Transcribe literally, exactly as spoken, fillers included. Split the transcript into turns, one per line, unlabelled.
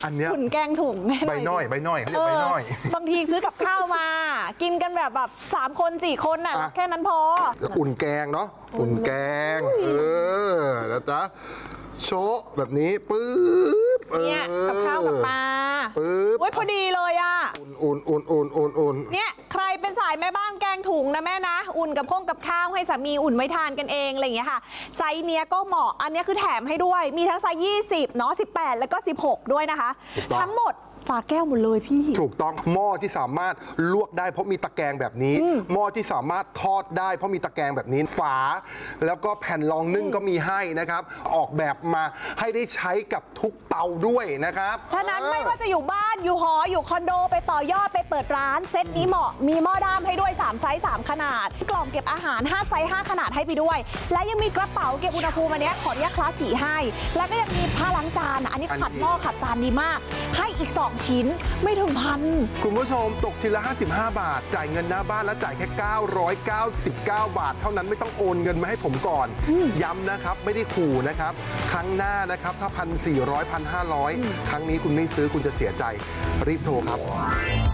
อันเนี้ย
อุ่นแกงถุง
ใบน้อยใบน้อยเขาเรียกใบน้อย
บางทีซื้อกับข้าวมา กินกันแบบแบบสามคนสี่คนน่ะแค่นั้นพอ
อุ่นแกงเนาะอุ่นแกงเออแล้วจ้ะโชะแบบนี้ปึ๊บ
เนี่ยกับข้าวกับปลา
ปึ๊บ
โอ้ยพอดีเลยอ่ะ
อุ่นอุ่นอุ่นอุ่นอุ่น
เนี่ยใครเป็นสายแม่บ้านแกงถุงนะแม่นะอุ่นกับข้องกับข้าวให้สามีอุ่นไว้ทานกันเองอะไรอย่างเงี้ยค่ะไซส์เนี้ยก็เหมาะอันนี้คือแถมให้ด้วยมีทั้งไซส์ยี่สิบเนาะสิบแปดแล้วก็สิบหกด้วยนะคะทั้งหมดฝาแก้วหมดเลยพี่
ถูกต้องหม้อที่สามารถลวกได้เพราะมีตะแกรงแบบนี้หม้อที่สามารถทอดได้เพราะมีตะแกรงแบบนี้ฝาแล้วก็แผ่นรองนึ่งก็มีให้นะครับออกแบบมาให้ได้ใช้กับทุกเตาด้วยนะครับ
ฉะนั้นไม่ว่าจะอยู่บ้านอยู่หออยู่คอนโดไปต่อยอดไปเปิดร้านเซตนี้เหมาะมีหม้อด้ามให้ด้วยสามไซส์สามขนาดกล่องเก็บอาหารห้าไซส์ห้าขนาดให้ไปด้วยและยังมีกระเป๋าเก็บอุณหภูมิอันนี้ขออนุญาตคลาสสีให้แล้วก็ยังมีผ้าล้างจานอันนี้ขัดหม้อขัดจานดีมากให้อีกสองชิ้นไม่ถึงพัน
คุณผู้ชมตกชิ้นละห้าสิบห้าบาทจ่ายเงินหน้าบ้านแล้วจ่ายแค่เก้าร้อยเก้าสิบเก้าบาทเท่านั้นไม่ต้องโอนเงินมาให้ผมก่อนย้ำนะครับไม่ได้ขู่นะครับครั้งหน้านะครับถ้าพันสี่ร้อยพันห้าร้อยครั้งนี้คุณไม่ซื้อคุณจะเสียใจรีบโทรครับ